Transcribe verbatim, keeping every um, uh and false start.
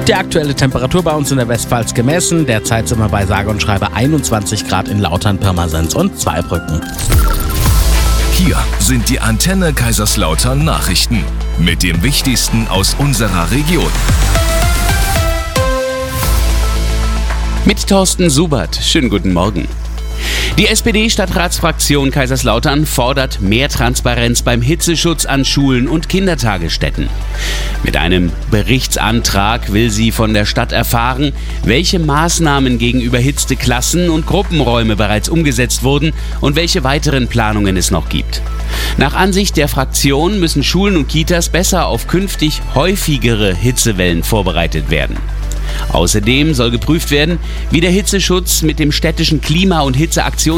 Die aktuelle Temperatur bei uns in der Westpfalz gemessen. Derzeit sind wir bei sage und schreibe einundzwanzig Grad in Lautern, Pirmasens und Zweibrücken. Hier sind die Antenne Kaiserslautern Nachrichten mit dem Wichtigsten aus unserer Region. Mit Thorsten Subert. Schönen guten Morgen. Die S P D-Stadtratsfraktion Kaiserslautern fordert mehr Transparenz beim Hitzeschutz an Schulen und Kindertagesstätten. Mit einem Berichtsantrag will sie von der Stadt erfahren, welche Maßnahmen gegen überhitzte Klassen und Gruppenräume bereits umgesetzt wurden und welche weiteren Planungen es noch gibt. Nach Ansicht der Fraktion müssen Schulen und Kitas besser auf künftig häufigere Hitzewellen vorbereitet werden. Außerdem soll geprüft werden, wie der Hitzeschutz mit dem städtischen Klima- und Hitzeaktions